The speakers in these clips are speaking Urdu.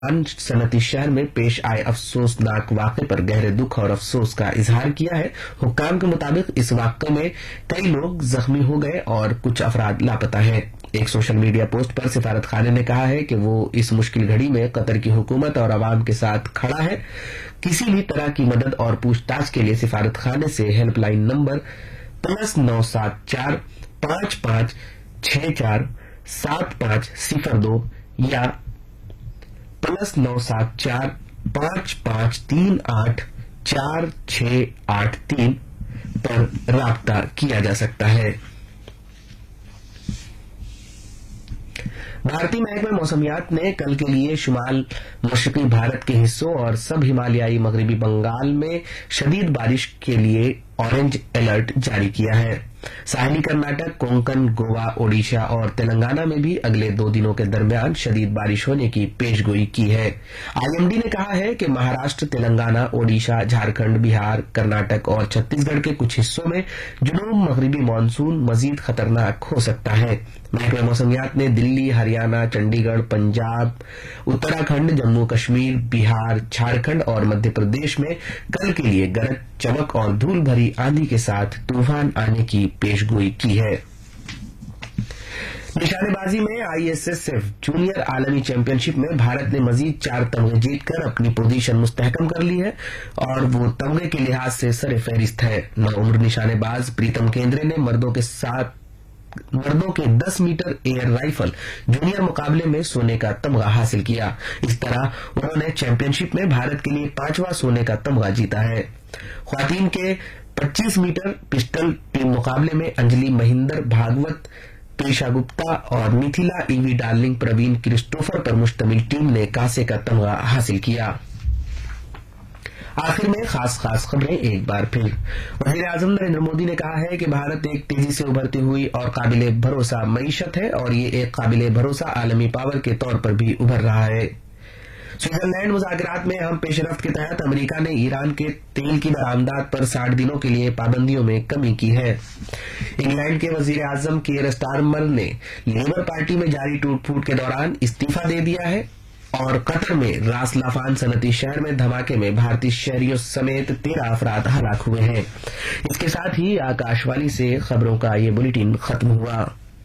صنعتی شہر میں پیش آئے افسوسناک واقعے پر گہرے دکھ اور افسوس کا اظہار کیا ہے۔ حکام کے مطابق اس واقعے میں کئی لوگ زخمی ہو گئے اور کچھ افراد لاپتہ ہیں۔ ایک سوشل میڈیا پوسٹ پر سفارت خانے نے کہا ہے کہ وہ اس مشکل گھڑی میں قطر کی حکومت اور عوام کے ساتھ کھڑا ہے۔ کسی بھی طرح کی مدد اور پوچھ تاچھ کے لیے سفارت خانے سے ہیلپ لائن نمبر +974 55 64 7502 یا +974 55 38 4683 پر رابطہ کیا جا سکتا ہے۔ بھارتی محکمہ موسمیات نے کل کے لیے شمال مشرقی بھارت کے حصوں اور سب ہمالیائی مغربی بنگال میں شدید بارش کے لیے اورنج الرٹ جاری کیا ہے۔ ساحلی کرناٹک، کونکن، گوا، اوڈیشہ اور تلنگانہ میں بھی اگلے 2 دنوں کے درمیان شدید بارش ہونے کی پیش گوئی کی ہے۔ آئی ایم ڈی نے کہا ہے کہ مہاراشٹر، تلنگانہ، اوڈیشہ، جھارکھنڈ، بہار، کرناٹک اور چھتیس گڑھ کے کچھ حصوں میں جنوب مغربی مانسون مزید خطرناک ہو سکتا ہے۔ محکمہ موسمیات نے دلی، ہریانہ، چنڈی گڑھ، پنجاب، اتراکھنڈ، جموں کشمیر، بہار، جھارکھنڈ اور مدھیہ پردیش میں کل کے لیے گرج چمک اور دھول بھری آندھی کے ساتھ طوفان آنے کی پیش گوئی کی ہے۔ نشانے بازی میں I S S F junior عالمی چیمپئن شپ میں بھارت نے مزید 4 تمغے جیت کر اپنی پوزیشن مستحکم کر لی ہے اور وہ تمغے کے لحاظ سے سر فہرست ہے۔ نوعمر نشانے باز پریتم کیندرے نے مردوں کے 10 میٹر ایئر رائفل جونیئر مقابلے میں سونے کا تمغہ حاصل کیا۔ اس طرح انہوں نے چیمپئن شپ میں بھارت کے لیے 5واں سونے کا تمغہ جیتا ہے۔ خواتین کے 25 میٹر پسٹل ٹیم مقابلے میں انجلی مہندر بھاگوت، پیشا گپتا اور میتھیلا ای وی ڈارلنگ پروین کرسٹوفر پر مشتمل ٹیم نے کانسے کا تمغہ حاصل کیا۔ آخر میں خاص خبریں ایک بار پھر۔ وزیر اعظم نریندر مودی نے کہا ہے کہ بھارت ایک تیزی سے ابھرتی ہوئی اور قابل بھروسہ معیشت ہے اور یہ ایک قابل بھروسہ عالمی پاور کے طور پر بھی ابھر رہا ہے۔ سوئٹزرلینڈ مذاکرات میں اہم پیش رفت کے تحت امریکہ نے ایران کے تیل کی برآمدات پر 60 دنوں کے لیے پابندیوں میں کمی کی ہے۔ انگلینڈ کے وزیر اعظم کیئر سٹارمر نے لیبر پارٹی میں جاری ٹوٹ پھوٹ کے دوران استعفی دے دیا ہے اور قطر میں راس لافان صنعتی شہر میں دھماکے میں بھارتی شہریوں سمیت 13 افراد ہلاک ہوئے ہیں۔ اس کے ساتھ ہی آکاش وانی سے خبروں کا یہ بلیٹن ختم ہوا۔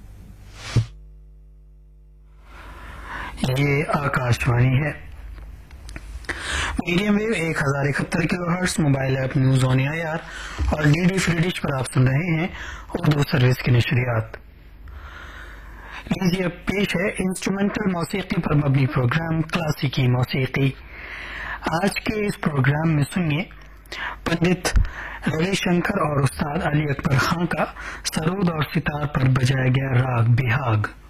یہ آکاش وانی ہے۔ Medium view 1071 kilo hertz, mobile app news on year اور ڈی ڈی فری ڈش پر آپ سن رہے ہیں اردو سروس کی نشریات۔ لیجیے پیش ہے انسٹرومنٹل موسیقی پر مبنی پروگرام کلاسیکی موسیقی۔ آج کے اس پروگرام میں سنیے پنڈت روی شنکر اور استاد علی اکبر خان کا سرود اور ستار پر بجایا گیا راگ بہاگ۔